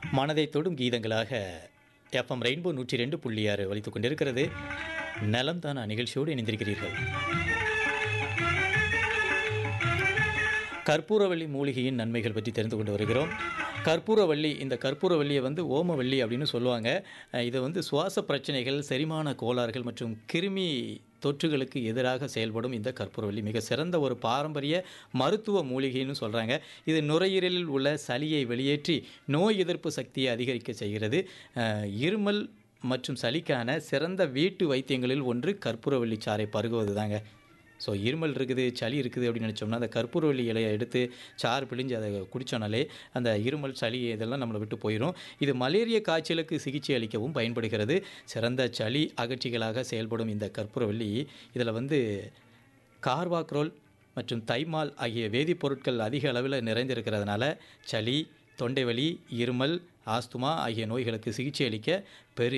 மனதை தொடும் கீதங்களாக FM rainbow 102.6 ஒலித்துக் கொண்டிருக்கிறது. நலம் தானா நிகழ்ச்சியோடு இணைந்திருக்கிறீர்கள். கற்பூரவள்ளி மூலிகையின் நன்மைகள் பற்றி தெரிந்து கொண்டு வருகிறோம். கற்பூரவள்ளி, இந்த கற்பூரவள்ளியை ஓமவள்ளி அப்படின்னு சொல்லுவாங்க. இதை சுவாச பிரச்சனைகள், செரிமான கோளாறுகள் மற்றும் கிருமி தொற்றுகளுக்கு எதிராக செயல்படும் இந்த கற்பூரவள்ளி மிக சிறந்த ஒரு பாரம்பரிய மருத்துவ மூலிகைன்னு சொல்கிறாங்க. இது நுரையீரலில் உள்ள சளியை வெளியேற்றி நோய் எதிர்ப்பு சக்தியை அதிகரிக்க செய்கிறது. இருமல் மற்றும் சளிக்கான சிறந்த வீட்டு வைத்தியங்களில் ஒன்று கற்பூரவள்ளி சாறை பருகுவது தாங்க. ஸோ இருமல் இருக்குது, சளி இருக்குது அப்படின்னு நினச்சோம்னா அந்த கற்பூரவள்ளி இலையை எடுத்து சாறு பிழிஞ்சு அதை குடித்தோனாலே அந்த இருமல், சளி இதெல்லாம் நம்மளை விட்டு போயிடும். இது மலேரியா காய்ச்சலுக்கு சிகிச்சை அளிக்கவும் பயன்படுகிறது. சிறந்த சளி அகற்றிகளாக செயல்படும் இந்த கற்பூரவள்ளி இதில் கார்வாக்ரோல் மற்றும் தைமால் ஆகிய வேதிப்பொருட்கள் அதிக அளவில் நிறைந்திருக்கிறதுனால சளி, தொண்டை வலி, இருமல், ஆஸ்துமா ஆகிய நோய்களுக்கு சிகிச்சை அளிக்க